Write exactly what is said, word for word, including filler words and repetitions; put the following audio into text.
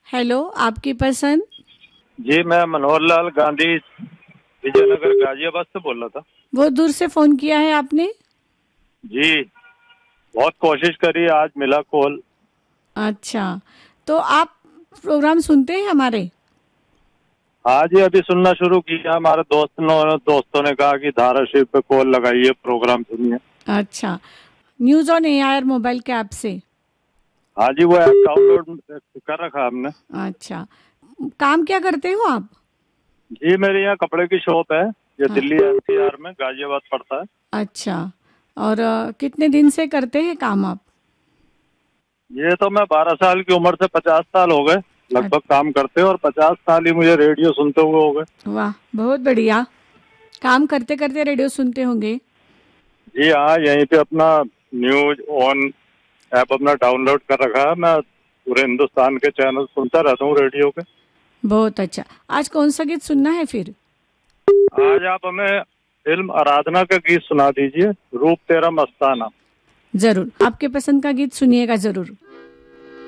Hello, आपकी पसंद। जी, मैं मनोहर लाल गांधी विजयनगर गाजियाबाद से बोल रहा था। बहुत दूर से फोन किया है आपने। जी, बहुत कोशिश करी, आज मिला कॉल। अच्छा, तो आप प्रोग्राम सुनते हैं हमारे? आज ही अभी सुनना शुरू किया। हमारे दोस्त ने दोस्तों ने कहा कि धाराशिव पे कॉल लगाइए, प्रोग्राम सुनिए। अच्छा, न्यूज ऑन एआईआर मोबाइल के ऐप से। हाँ जी, वो ऐप डाउनलोड कर रखा हमने। अच्छा, काम क्या करते हो आप? जी, मेरे यहाँ कपड़े की शॉप है। ये हाँ। दिल्ली एनसीआर में गाजियाबाद पड़ता है। अच्छा, और अ, कितने दिन से करते हैं काम आप? ये तो मैं बारह साल की उम्र से पचास साल हो गए लगभग काम करते, और पचास साल ही मुझे रेडियो सुनते हुए हो गए। वाह, बहुत बढ़िया। काम करते करते रेडियो सुनते होंगे। जी हाँ, यहीं पे अपना न्यूज ऑन ऐप अपना डाउनलोड कर रखा है। मैं पूरे हिंदुस्तान के चैनल सुनता रहता हूँ रेडियो के। बहुत अच्छा। आज कौन सा गीत सुनना है फिर? आज आप हमें फिल्म आराधना का गीत सुना दीजिए, रूप तेरा मस्ताना। जरूर, आपके पसंद का गीत सुनिएगा जरूर।